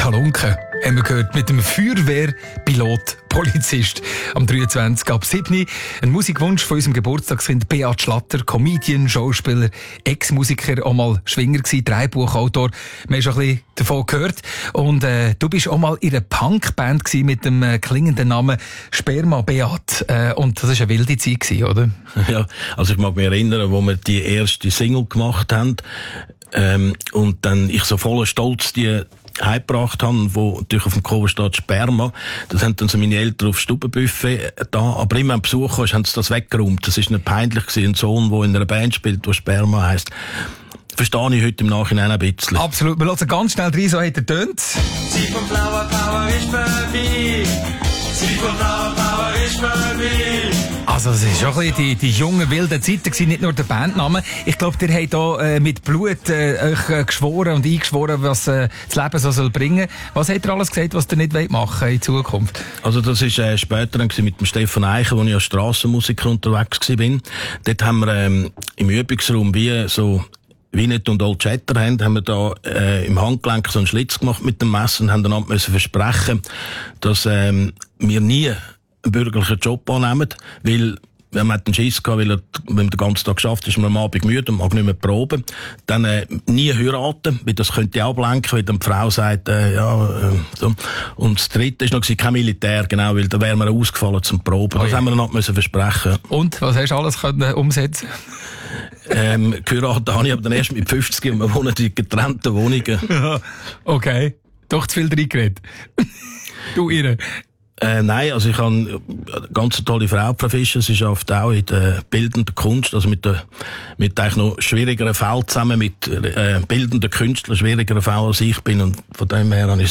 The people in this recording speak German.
Halunken, haben wir gehört, mit dem Feuerwehrpilot Polizist am 23. ab 7. Ein Musikwunsch von unserem Geburtstagskind Beat Schlatter, Comedian, Schauspieler, Ex-Musiker, auch mal Schwinger gewesen, Drehbuchautor. Wir haben schon ein bisschen davon gehört. Und du bist auch mal in einer Punkband gewesen mit dem klingenden Namen Sperma Beat. Und das war eine wilde Zeit gewesen, oder? Ja, also ich mag mich erinnern, wo wir die erste Single gemacht haben. Und dann ich so voller Stolz die heimgebracht habe, wo natürlich auf dem Cover steht Sperma. Das haben dann so meine Eltern aufs Stubenbuffet da. Aber immer ein Besuch kam, haben sie das weggeräumt. Das ist nicht peinlich gewesen. Ein Sohn, der in einer Band spielt, der Sperma heisst. Verstehe ich heute im Nachhinein ein bisschen. Absolut. Wir hören ganz schnell rein, so hat er tönt. Zeit von Flower Power ist vorbei. Zeit von Flower Power ist vorbei. Also es ist schon ein bisschen die jungen, wilden Zeiten gewesen, nicht nur der Bandname. Ich glaube, ihr habt hier mit Blut euch geschworen und eingeschworen, was das Leben so soll bringen. Was habt ihr alles gesagt, was ihr nicht machen wollt in Zukunft? Also das ist später dann mit dem Stefan Eichen, wo ich als Strassenmusiker unterwegs war. Dort haben wir im Übungsraum wie Winnet und Old Chatter haben wir da im Handgelenk so einen Schlitz gemacht mit dem Messer und haben dann müssen versprechen, dass wir nie einen bürgerlichen Job annehmen, weil wenn man einen Schiss gehabt, weil wenn man den ganzen Tag geschafft ist, man am Abend müde und mag nicht mehr proben, dann nie heiraten, weil das könnte auch ablenken, weil dann die Frau sagt, so. Und das Dritte ist noch kein Militär, genau, weil da wären wir ausgefallen zum Proben. Das haben wir dann müssen versprechen. Und was hast du alles können umsetzen? Geheiratet habe ich aber dann erst mit 50 und wir wohnen in getrennten Wohnungen. Ja, okay. Doch zu viel reingeredet. Du irre. Nein, also ich habe eine ganz tolle Frau, Frau Fischer. Sie arbeitet auch in der bildenden Kunst, also mit eigentlich noch schwierigeren Fällen zusammen, mit bildenden Künstlern, schwierigeren Fällen als ich bin. Und von dem her habe ich